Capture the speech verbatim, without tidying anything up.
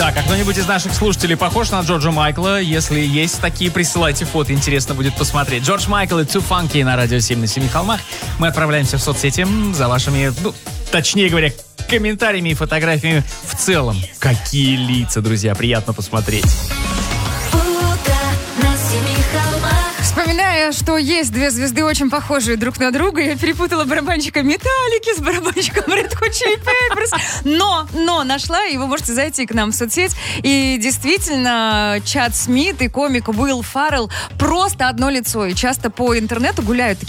Так, а кто-нибудь из наших слушателей похож на Джорджа Майкла? Если есть такие, присылайте фото, интересно будет посмотреть. Джордж Майкл и Too Funky на Радио семь на Семи холмах. Мы отправляемся в соцсети за вашими, ну, точнее говоря, комментариями и фотографиями в целом. Какие лица, друзья, приятно посмотреть. Вспоминая, что есть две звезды очень похожие друг на друга, я перепутала барабанщика Металлики с барабанщиком Red Hot Chili Peppers. Но, но нашла, и вы можете зайти к нам в соцсеть. И действительно, Чад Смит и комик Уилл Фаррелл просто одно лицо. И часто по интернету гуляют